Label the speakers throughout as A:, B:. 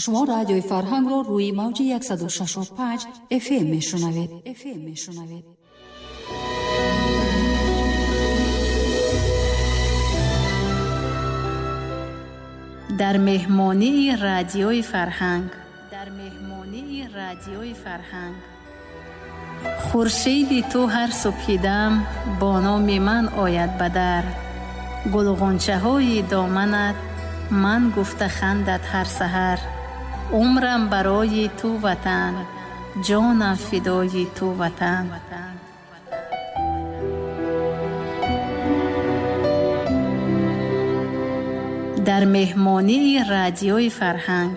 A: شما رادیوی فرهنگ را روی موج 106.5 FM میشنوید.
B: در مهمانی رادیوی فرهنگ خورشید تو هر صبح دم با نام من آید به در، گلغنچه های دامنت من گفته خندت هر سحر. عمرم برای تو وطن، جانم فدای تو وطن. در مهمانی رادیوی فرهنگ.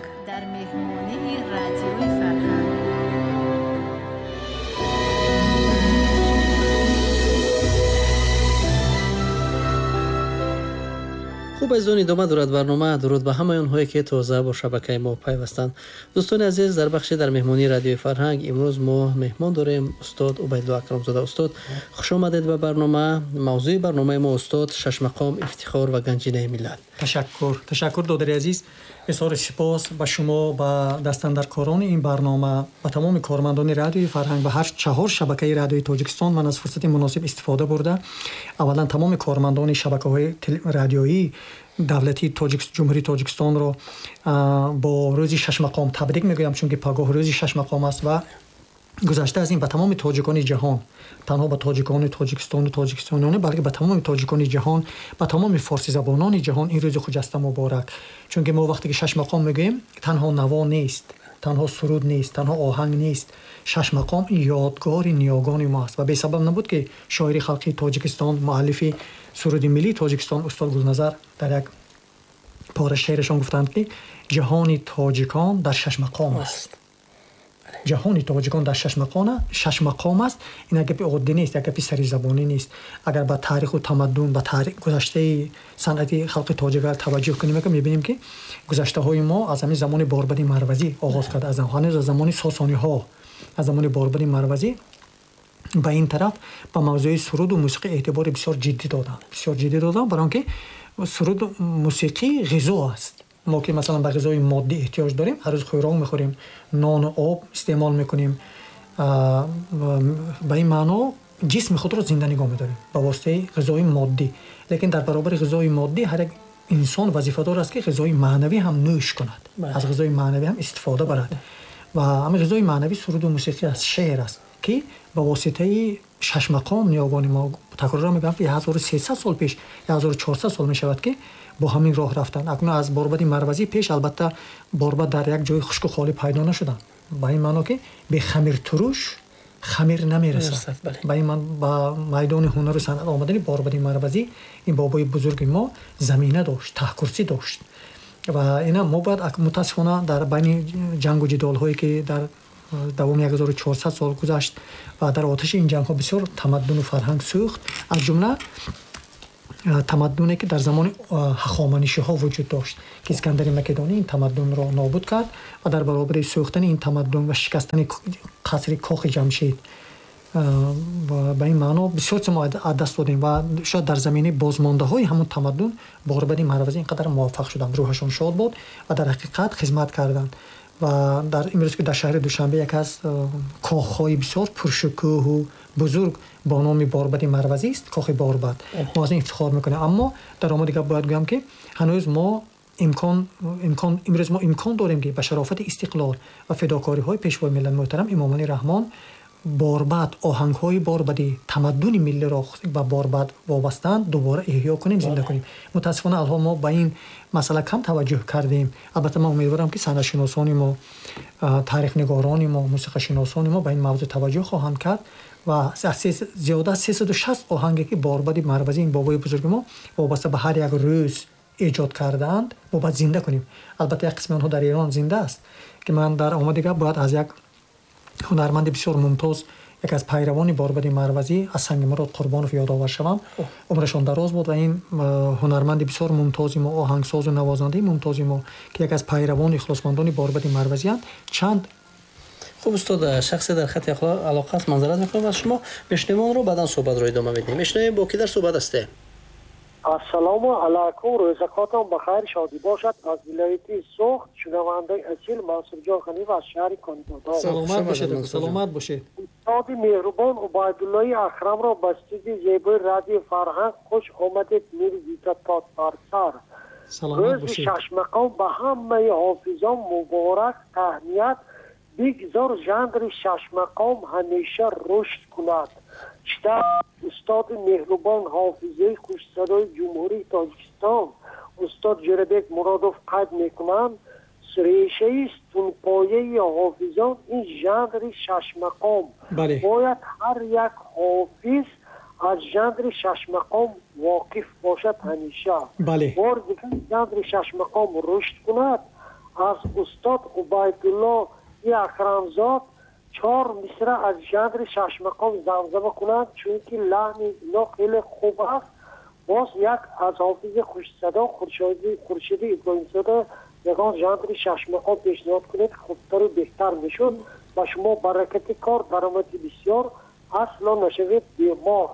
C: خوب عزیزان، ادامه دارد برنامه. درود به همه اونهایی که تازه با شبکه ما پیوستند. دوستان عزیز، در بخش در مهمانی رادیوی فرهنگ امروز ما مهمان داریم استاد عبیدالله اکرمزاده. استاد خوش آمدید به برنامه. موضوع برنامه ما استاد شش مقام افتخار و گنجینه ملت.
D: تشکر دادر عزیز. بسیار سپاس به شما، به دستاندرکاران این برنامه، به تمام کارمندان رادیوی فرهنگ و هر 4 شبکه رادیویی تاجیکستان. من از فرصت مناسب استفاده برده اولا تمام کارمندان شبکه‌های رادیویی دولتی جمهوری تاجیکستان رو با روز شش مقام تبریک میگویم، چون که پگاه روز شش مقام است و گذشته از این به تمام تاجیکان جهان، تنها به تاجیکان تاجیکستان و تاجیکستانیان، بلکه به تمام تاجیکان جهان، به تمام فارسی زبانان جهان این روز خجسته مبارک. چون که ما وقتی که شش مقام میگیم تنها نوا نیست، تنها سرود نیست، تنها آهنگ نیست. شش مقام یادگار نیاگان ما است و به سبب نبود که شاعر خلقی تاجیکستان، مؤلف سرود ملی تاجیکستان استاد گلنظر در یک پاره شعرشان گفتند که جهان تاجیکان در شش مقام است. جهان تاجیکان در شش مقام است. این گپ عادی نیست، یک گپ سری زبانی نیست. اگر با تاریخ و تمدن، با تاریخ گذشته صنعت خلق تاجیک توجه کنیم که می‌بینیم که گذشته های ما از همین زمان باربد مروزی آغاز کرده، از زمان ساسانی ها، از زمان باربد مروزی به این طرف با موضوع سرود و موسیقی اعتبار بسیار جدی دادن، برای اینکه سرود و موسیقی غذا است. ما که مثلا به غذای مادی احتیاج داریم، هر روز خوراک میخوریم، نان و آب استعمال میکنیم، به این معنا جسم خود را زنده نگاه میداریم با واسطه غذای مادی. لیکن در برابر غذای مادی هر یک انسان وظیفه دار است که غذای معنوی هم نوش کند، از غذای معنوی هم استفاده برد. و همین غذای معنوی سرود و موسیقی از شعر است که با واسطه شش مقام نیاگان ما، تکرار میگم، 1300 سال پیش، 1400 سال میشود که با همین راه رفتن. اکنون از باربد مروزی پیش البته باربد در یک جای خشک و خالی پیدا نشدن، با این معنی که به خمیر تروش خمیر نمیرسد. با این من با میدان هنر و صنعت آمدن باربد مروزی این بابای بزرگ ما زمینه داشت، تحکرسی داشت. و اینا ما بعد متاسفانه در بین جنگ و جدال هایی که در دوام 1400 سال گذشت و در آتش این جنگ ها بسیار تمدن و فرهنگ سوخت، از جمله تمدنی که در زمان هخامنشی ها وجود داشت که اسکندر مکدونی این تمدن را نابود کرد و در برابر سوختن این تمدن و شکستن قصر کاخ جمشید و به این معنا بسیار ما از دست دادیم و شاید در زمینه بازمانده های همون تمدن باربد مروزی اینقدر موفق شدند، روحشون شاد بود و در حقیقت خدمت کردند. و در امروز که در شهر دوشنبه یک از کاخ‌های بسیار پرشکوه و بزرگ با نام باربد مروزی است، کاخ باربد. ما از این افتخار میکنیم. اما در آمده که باید بگم که هنوز ما امروز ما امکان داریم که به شرافت استقلال و فداکاری های پیشوای ملت محترم امام علی رحمان باربد، آهنگ های باربدی تمدن ملی را به باربد وابستن دوباره احیا کنیم، زنده کنیم. متاسفانه الان ما به این مسئله کم توجه کردیم. البته من امیدوارم که صنعت شناسان ما، تاریخ نگاران ما، موسیقی شناسان ما به این موضوع توجه خواهند کرد و زیاده از 360 آهنگی که باربد مروزی این بابای بزرگ ما وابسته به هر یک روز ایجاد کردند و باید زنده کنیم. البته یک قسم آنها در ایران زنده است که من در آمدگاه باید از یک هنرمند بسیار ممتاز، یک از پیروان باربد مروزی از سنگ مراد قربانوف یادآور شوم. عمرشان دراز بود و این هنرمند بسیار ممتازی ما، آهنگساز و نوازنده ممتازی ما که یک از پیروان اخلاصمندان باربد مروزی اند. چند
C: خوب استاد، شخصی در خط علاقه است، منظرت میکنم از شما. میشنویم رو بعدا صحبت رو ادامه میدیم. میشنویم با کی در صحبت هسته؟
E: ассалому алайкум, рӯзакотон бахайр шодӣ бошад. Аз вилояти Сӯхт шунавандаи асил Мансурҷон Ғанив аз шаҳри Кондодо.
D: саломат бошед, саломат бошед.
E: устоди меҳрубон Убайдуллои Акрамро ба студияи зебои радиои Фарҳанг хуш омадед. мири дитатот барсар.
D: саломат
E: рӯзи
D: бошед.
E: шашмақом ба ҳамаи ҳофизон муборак, таҳният. бигзор жанри шашмақом ҳамеша рушд кунад. чта устоди меҳрубон ҳофизаи хушсадои ҷумҳурии Тоҷикистон устод Ҷӯрабек Муродов қайд мекунанд, решаи тунпояи ҳофизон ин жанри шашмақом. бояд ҳар як ҳофиз аз жанри шашмақом воқиф бошад ҳамеша. бор дигар жанри шашмақом рушд кунад. аз устод Убайдулло Акрамзод 4 мисра аз жанри шашмақом замзама кунанд, чунки лаҳни ино хеле хуб аст. боз як аз ҳофизи хушсадо Хуршиди Иброҳимзода ягон жанри шашмақом пешниҳод кунед, хубтару беҳтар мешуд. ба шумо баракати кор, даромади бисёр, асло нашавед бемор.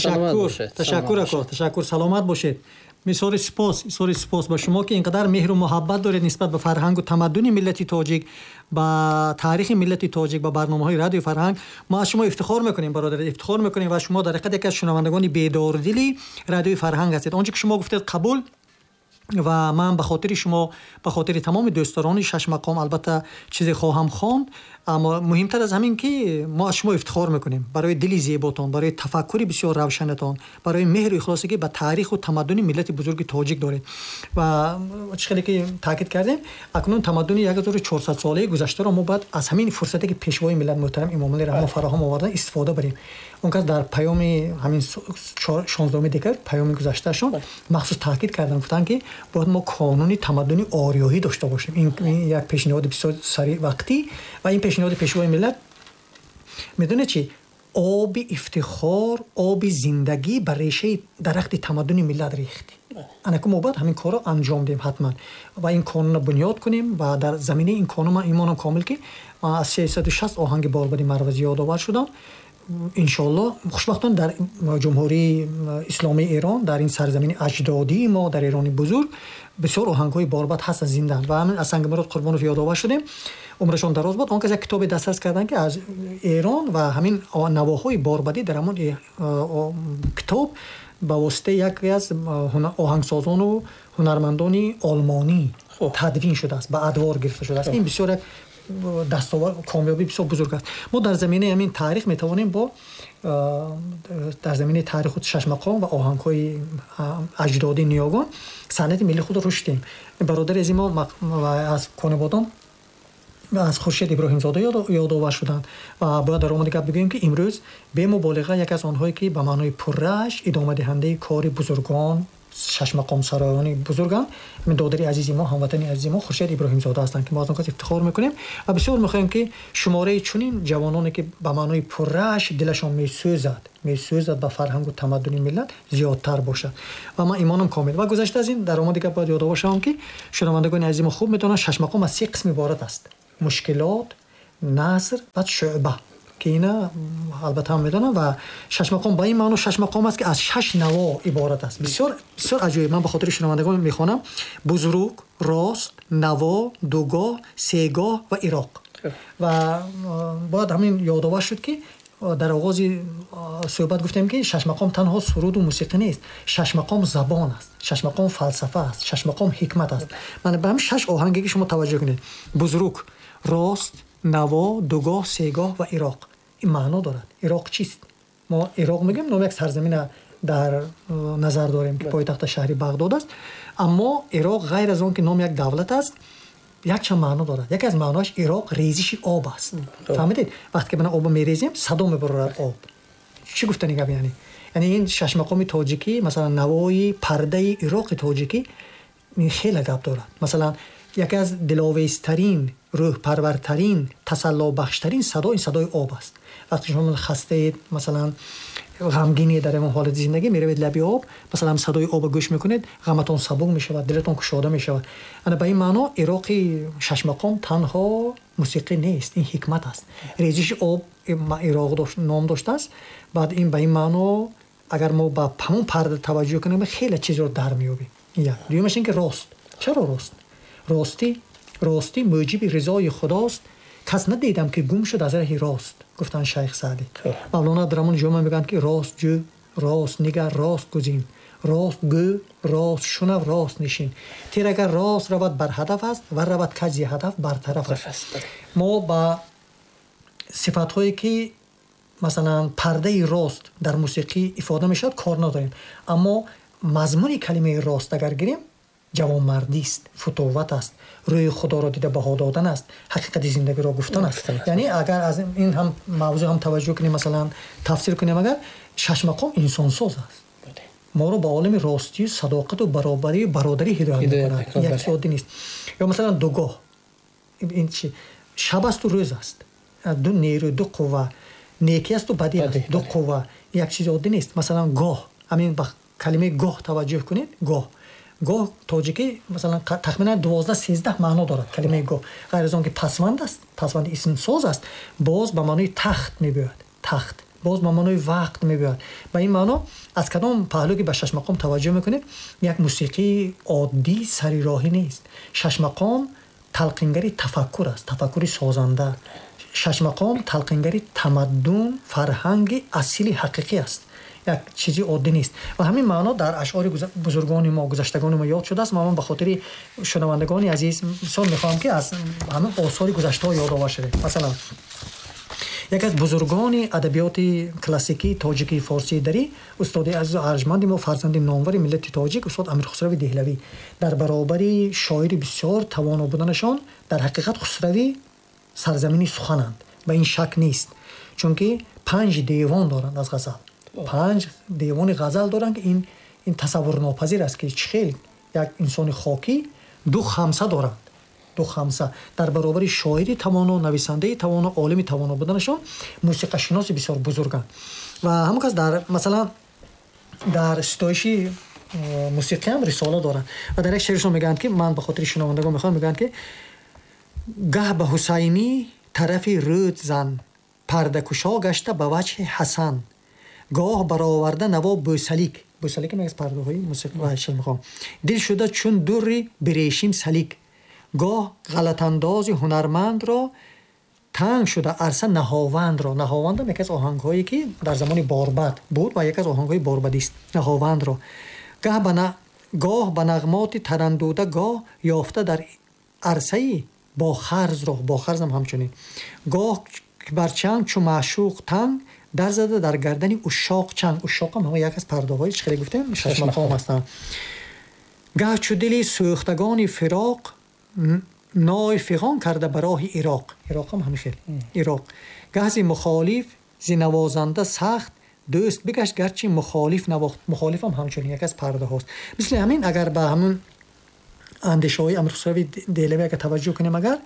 D: ташаккур, саломат бошед. мисори сипос ба шумо ки инқадар меҳру муҳаббат доред нисбат ба фарҳангу тамаддуни миллати тоҷик, ба таърихи миллати тоҷик, ба барномаҳои радиои Фарҳанг. мо аз шумо ифтихор мекунем бародар, ифтихор мекунем ва шумо дар ҳақиқат яке аз шунавандагони бедордили радиои Фарҳанг ҳастед. он чӣ ки шумо гуфтед қабул ва ман ба хотири шумо, ба хотири тамоми дӯстдорони шашмақом албатта чизе хоҳам хонд. аммо муҳимтар аз ҳамин ки мо аз шумо ифтихор мекунем барои дили зеботон, барои тафаккури бисёр равшанатон, барои меҳру ихлосе ки ба таъриху тамаддуни миллати бузурги тоҷик доред. ва чӣ хеле ки таъкид кардем, акнун тамаддуни 1400 солаи гузаштаро мо бояд аз ҳамин фурсате ки пешвои миллат муҳтарам Имомалӣ раҳмо фароҳам овардан истифода барем. он кас дар паёми ҳамин 16 декабр паёми гузаштаашон махсус таъкид кардан, гуфтанд ки бояд мо қонуни тамаддуни ориёӣ дошта бошем. ин як пешниҳоди бисёр сари вақтӣ ва ин пешниҳоди пешвои миллат медонед чӣ оби ифтихор, оби зиндагӣ ба решаи дарахти тамаддуни миллат рехтӣ. анаку мо бояд ҳамин корро анҷом диҳем ҳатман ва ин қонунро бунёд кунем ва дар заминаи ин қонун ман имонам комил ки аз 360 оҳанги Борбади Марвазӣ ёдовар шудам. иншоаллоҳ хушбахтон дар ҷумҳурии исломии Эрон, дар ин сарзамини аҷдодии мо дар Эрони бузург бисёр оҳангҳои Борбад ҳастанд зиндаанд ва ҳамин аз Сангимурод Қурбонов ёдовар шудем. умрашон дароз бод. он кас як китобе дастрас карданд ки аз Эрон ва ҳамин навоҳои Борбадӣ дар ҳамон китоб ба воситаи яке аз оҳангсозону ҳунармандони олмонӣ тадвин шудааст, ба адвор гирифта шудааст. ин бисёр як дастовар комёбӣ бисёр бузург аст. мо дар заминаи ҳамин таърих метавонем бо дар заминаи таъриху шашмақом ва оҳангҳои аҷдодӣ ниёгон санъати миллии худро рушд диҳем. бародари азиз мо аз Конибодон аз Хуршид Иброҳимзода ёдовар шуданд ва бояд дар омади гап бигӯем ки имрӯз бемуболиға яке аз онҳое ки ба маънои пурраш идомадиҳандаи кори бузургон, шашмақом сароёни бузурганд, додари азизи мо, ҳамватани азизи мо Хуршид Иброҳимзода ҳастанд ки мо аз он кас ифтихор мекунем ва бисёр мехоҳем ки шумораи чунин ҷавононе ки ба маънои пурраш дилашон месӯзад ба фарҳангу тамаддуни миллат зиёдтар бошад ва ман имонам комил. ва гузашта аз ин дар омади гап бояд ёдовар шавам ки шунавандагони азизи мо хуб метавонанд шашмақом аз 3 қисм иборат аст: мушкилот, наср ва шуъба, ки ина албатта ҳам медонам. ва шашмақом ба ин маъно шашмақом аст ки аз 6 наво иборат аст. бисёр аҷоиб. ман ба хотири шунавандагон мехонам: бузруг, рост, наво, дугоҳ, сегоҳ ва ироқ. ва бояд ҳамин ёдовар шуд ки дар оғози суҳбат гуфтем ки шашмақом танҳо суруду мусиқӣ нест. шашмақом забон аст, шашмақом фалсафа аст, шашмақом ҳикмат аст. ман ба ҳамин 6 оҳанге ки шумо таваҷҷӯҳ кунед: бузруг, рост, наво, дугоҳ, сегоҳ ва ироқ. ин маъно дорад. ироқ чист? мо ироқ мегӯем, ном як сарзамина дар назар дорем ки пойтахта шаҳри Бағдод аст. аммо ироқ ғайр аз он ки ном як давлат аст, якчанд маъно дорад. яке аз маъноаш ироқ резиши об аст. фаҳмидед? вақте ки бана обро мерезем садо мебарорад об. чӣ гуфтани гап яъне? яъне ин шашмақоми тоҷикӣ, масалан навои пардаи ироқи тоҷикӣ хеле гап дорад. масалан яке аз диловезтарин, рӯҳпарвартарин, тасаллобахштарин садо ин садои об аст. вақте шумо хастаед, масалан ғамгинед дар ягон ҳолати зиндагӣ, меравед лаби об, масалан садои обро гӯш мекунед, ғаматон сабук мешавад, дилатон кушода мешавад. ана ба ин маъно ироқи шашмақом танҳо мусиқӣ нест, ин ҳикмат аст. резиши об ироқ ном доштааст. баъд ин ба ин маъно агар мо ба ҳамон парда таваҷҷӯҳ кунем хеле чизро дар меёбем. дуюмаш ин ки рост. чаро рост? ростӣ муҷиби ризои худост. кас надидам ки гум шуд аз раҳи рост, гуфтан шайх Саъдӣ. мавлоно абдурраҳмон ҷома мегӯянд ки рост ҷӯ, рост нигар, рост гузин, рост гӯ, рост шунав, рост нишин. тир агар рост равад бар ҳадаф аст, ва равад каҷзи ҳадаф бартараф аст. мо ба сифатҳое ки масалан пардаи рост дар мусиқӣ ифода мешавад кор надорем, аммо мазмуни калимаи рост агар гирем, ҷавонмардист, футуват аст, рӯи худоро дида баҳо додан аст, ҳақиқати зиндагиро гуфтан аст. яъне агар аз ин ҳам мавзӯъ ҳам таваҷҷӯҳ кунем, масалан тафсир кунем, агар шашмақом инсонсоз аст, моро ба олами ростию садоқату баробарию бародарӣ ҳидоят мекунад. як чиз оддӣ нест. ё масалан ду гоҳ, ин чи шаб асту рӯз аст, ду нерӯ, ду қувва, некӣ асту бадӣ аст, ду қувва. як чизи оддӣ нест. масалан гоҳ, амин ба калимаи гоҳ таваҷҷӯҳ кунед. гоҳ тоҷикӣ масалан тахминан 12-13 маъно дорад калимаи гоҳ. ғайр аз он ки пасванд аст, пасванди исмсоз аст, боз ба маънои тахт мебӯяд. тахт боз ба маънои вақт мебӯяд. ба ин маъно аз кадом паҳлӯ ки ба шашмақом таваҷҷӯҳ мекунед, як мусиқии оддӣ сари роҳӣ нест. шашмақом талқингари тафаккур аст, тафаккури созанда. шашмақом талқингари тамаддун, фарҳанги асили ҳақиқӣ аст. як чизи оддӣ нест. ва ҳамин маъно дар ашъори бузургони мо, гузаштагони мо ёд шудааст. ман ба хотири шунавандагони азиз мисол мехоҳам ки аз ҳамин осори гузаштаҳо ёдовар шавем. масалан яке аз бузургони адабиёти классикии тоҷикии форсии дарӣ, устоди азизу арҷманди мо, фарзанди номвари миллати тоҷик, устод Амирхусрави Деҳлавӣ, дар баробари шоири бисёр тавоно буданашон дар ҳақиқат Хусравӣ сарзамини сухананд. ба ин шак нест, чунки 5 девон доранд аз ғазал. 5 девони ғазал доранд ки ин тасаввурнопазир аст ки чӣ хел як инсони хокӣ 2 хамса доранд. 2 хамса дар баробари шоири тавоно, нависандаи тавоно, олими тавоно буданашон мусиқашиноси бисёр бузурганд. ва ҳамон кас дар масалан дар ситоиши мусиқӣ ҳам рисола доранд. ва дар як шеършон мегӯянд ки ман ба хотири шунавандагон мехоҳам, мегӯянд ки гаҳ ба ҳусайнӣ тарафи рӯд зан, пардакушо гашта ба ваҷҳи ҳасан, гоҳ бароварда наво бӯсалик мегӯяд пардаҳои мусиқи шашмақом, дил шуда чун дурри бирешим салик, гоҳ ғалатандози ҳунармандро танг шуда арса наҳовандро. наҳованд ҳам яке аз оҳангҳое ки дар замони борбад буд ва яке аз оҳангҳои борбадист. наҳовандро гоҳ ба нағмоти тарандуда гоҳ ёфта дар арсаи бохарзро, бохарзам ҳамчунин, гоҳ барчанг чу маъшуқ танг дар зада дар гардани ушоқ чанг. ушоқам ҳама як аз пардаҳои чӣ хеле гуфтем шашмақом ҳастанд. гаҳ чу дили сӯхтагони фироқ ной фиғон карда ба роҳи ироқ. ироқам ҳамин хел ироқ. гаҳ зи мухолиф зи навозанда сахт дӯст бигашт гарчи мухолиф навохт. мухолифам ҳамчунин як аз пардаҳост. мисли ҳамин агар ба ҳамин андешаҳои Амирхусрави Деҳлавӣ агар таваҷҷӯҳ кунем, агар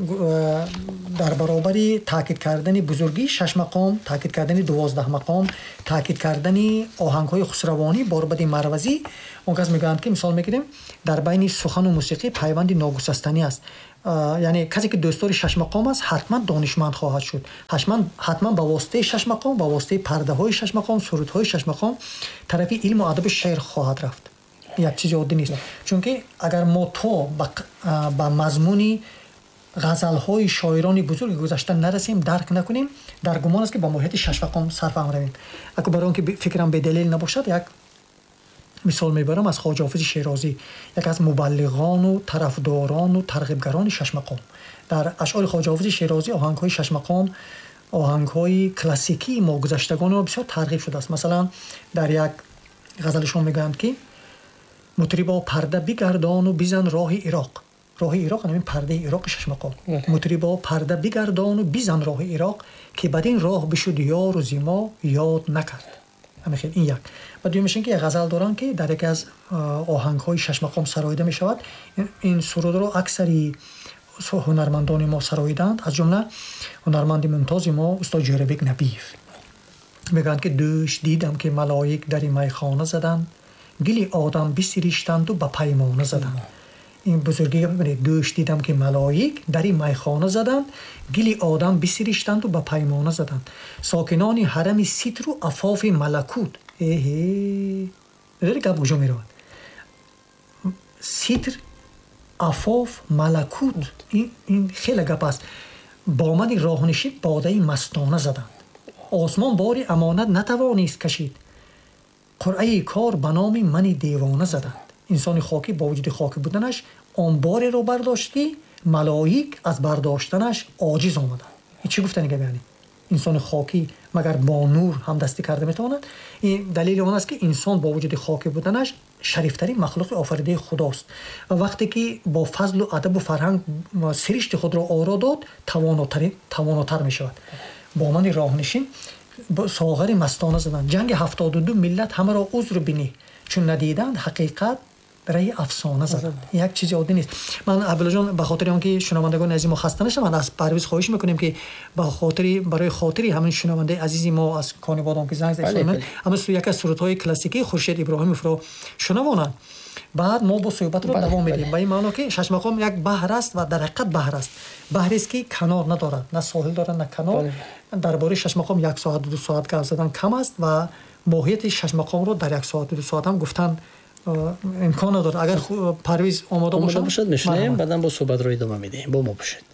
D: дар баробари таъкид кардани бузургии шашмақом, таъкид кардани 12 мақом, таъкид кардани оҳангҳои хусравонӣ, борбади марвазӣ, он кас мегӯянд ки мисол мегирем дар байни сухану мусиқӣ пайванди ногусастанӣ аст. яъне касе ки дӯстдори шашмақом аст, ҳатман донишманд хоҳад шуд. ҳатман ба воситаи шашмақом, ба воситаи пардаҳои шашмақом, сурудҳои шашмақом тарафи илму адаби шеър хоҳад рафт. як чизи оддӣ нест. чунки агар мо то ба мазмуни ғазалҳои шоирони бузурги гузашта нарасем, дарк накунем, дар гумон аст ки ба моҳияти шашмақом сарфаҳм равем. ако барои он ки фикрам бедалел набошад, як мисол мебарам аз Хоҷа Ҳофизи Шерозӣ, яке аз мубаллиғону тарафдорону тарғибгарони шашмақом. дар ашъори Хоҷа Ҳофизи Шерозӣ оҳангҳои шашмақом, оҳангҳои классикии мо, гузаштагони мо бисёр тарғиб шудааст. масалан дар як ғазалишон мегӯянд ки мутрибо парда бигардону бизан роҳи ироқ. роҳи ироқ ҳамин пардаи ироқи шашмақом. мутрибо парда бигардону бизан роҳи ироқ, ки бадин роҳ бишуд ёру зимо ёд накард. ҳамин хел ин як. ва дуюмаш ин ки як ғазал доранд ки дар яке аз оҳангҳои шашмақом сароида мешавад. ин сурудро аксари ҳунармандони мо сароиданд, аз ҷумла ҳунарманди мумтози мо устод Ҷӯрабек Набиев. мегӯянд ки дӯш дидам ки малоик дари майхона заданд, гили одам бисириштанду ба паймона заданд. ин бузургига бибинед. дӯш дидам ки малоик дари майхона заданд, гили одам бисириштанду ба паймона заданд. сокинони ҳарами ситру афофи малакут داره گپ کجا میرود؟ سیتر، عفاف، ملکوت، این خیلی گپ است. با آمد راهنشین باده مستانه زدند. آسمان باری امانت نتوانست کشید. قرعه کار به نام من دیوانه زدند. انسان خاکی با وجود خاکی بودنش آن باری رو برداشتی، ملائک از برداشتنش عاجز آمدند. این چی گفتن دیگه؟ یعنی انسان خاکی مگر با نور هم دستی کرده میتواند؟ این دلیل اون است که انسان با وجود خاکی بودنش شریفترین مخلوق آفریده خداست و وقتی که با فضل و ادب و فرهنگ سرشت خود را آرا داد تواناتر می شود. با من راهنشین ساغر مستانه زدن. جنگ 72 ملت همه را عذر بینی چون ندیدند حقیقت برای افسانه زدن. یک چیز عادی نیست. من عبدالله جان به خاطر اینکه شنوندگان عزیز ما خسته نشوند از پرویز خواهش میکنیم که برای خاطری همین شنونده عزیزی ما از کانیبادان که زنگ زدن اما یک از سرودهای کلاسیکی خورشید ابراهیمی رو شنوانند. بعد ما با صحبت رو دوام میدیم. به این معنی که شش مقام یک بحر است و در حقیقت بحر است. بحری است که کنار ندارد، نه ساحل دارد نه کنار. درباره شش مقام 1 ساعت 2 ساعت گپ زدن کم است و ماهیت شش مقام رو در 1 ساعت 2 ساعت هم گفتن امکان نداره. اگر پرویز آماده باشد
C: میشنیم بعداً با صحبت رو ادامه میدیم. با ما باشید.